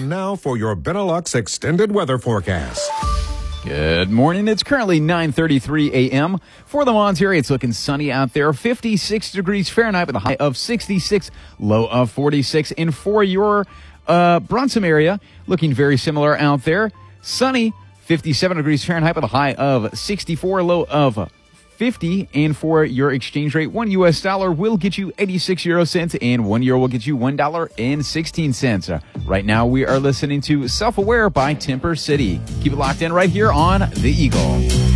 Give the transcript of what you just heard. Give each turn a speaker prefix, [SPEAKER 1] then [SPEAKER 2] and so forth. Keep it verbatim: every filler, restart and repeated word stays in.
[SPEAKER 1] And now for your Benelux extended weather forecast.
[SPEAKER 2] Good morning. It's currently nine thirty-three a.m. For the Mons area, it's looking sunny out there. fifty-six degrees Fahrenheit with a high of sixty-six, low of forty-six. And for your uh, Bronson area, looking very similar out there. Sunny, fifty-seven degrees Fahrenheit with a high of sixty-four, low of fifty. And for your exchange rate, one U S dollar will get you eighty-six euro cents and one euro will get you one dollar and sixteen cents. Uh, right now, we are listening to Self-Aware by Temper City. Keep it locked in right here on The Eagle.